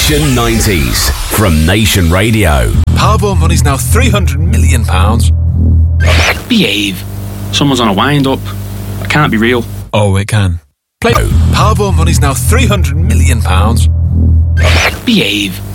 Nation 90s from Nation Radio. Powerball money's now £300 million. Behave. Someone's on a wind-up. It can't be real. Oh, it can. Play. Powerball money's now £300 million. Behave.